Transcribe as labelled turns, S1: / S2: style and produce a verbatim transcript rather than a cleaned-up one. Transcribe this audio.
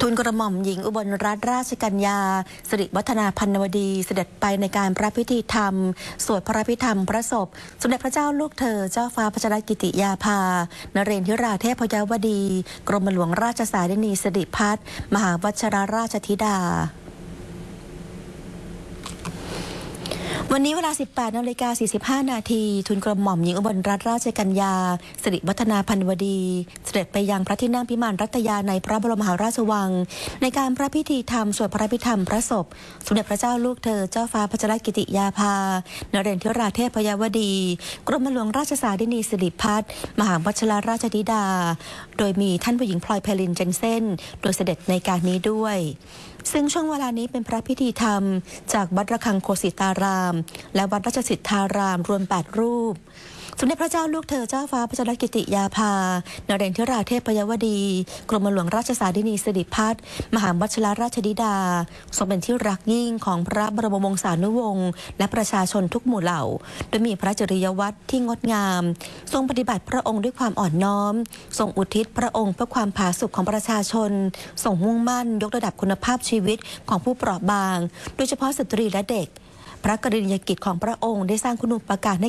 S1: ทูลกระหม่อมหญิงอุบลรัตนราชกัญญาสิริวัฒนาพันนวดีเสด็จไปในการพระพิธีธรรมสวดพระพิธรรมพระศพสมเด็จพระเจ้าลูกเธอเจ้าฟ้าพัชรกิติยาภานเรนทิราเทพยวดีกรมหลวงราชสารินีสิริพัฒน์มหาวัชรราชธิดาวันนี้เวลา สิบแปดนาฬิกาสี่สิบห้า นาทีทูลกระหม่อมหญิงอุบลรัตนราชกัญญาสิริวัฒนาพันวดีเสด็จไปยังพระที่นั่งพิมานรัตยาในพระบรมมหาราชวังในการพระพิธีธรรมสวดพระพิธรรมพระศพสมเด็จพระเจ้าลูกเธอเจ้าฟ้าพัชรกิติยาภานเรนทิราเทพยวดีกรมหลวงราชสารินีสิริพัฒน์มหาวัชรราชธิดาโดยมีท่านผู้หญิงพลอยเพลินเจนเซ่นโดยเสด็จในการนี้ด้วยซึ่งช่วงเวลานี้เป็นพระพิธีธรรมจากวัดระฆังโคสิตารามและวัดราชสิทธารามรวมแปดรูปสมเด็จพระเจ้าลูกเธอเจ้าฟ้าพัชรกิติยาภานเรนทิราเทพยวดีกรมหลวงราชสารินีสิริพัฒน์มหาวัชรราชธิดาทรงเป็นที่รักยิ่งของพระบรมวงศานุวงศ์และประชาชนทุกหมู่เหล่าโดยมีพระจริยวัตรที่งดงามทรงปฏิบัติพระองค์ด้วยความอ่อนน้อมทรงอุทิศพระองค์เพื่อความผาสุกของประชาชนทรงมุ่งมั่นยกระดับคุณภาพชีวิตของผู้เปราะบางโดยเฉพาะสตรีและเด็กพระกรณียกิจของพระองค์ได้สร้างคุณูปการให้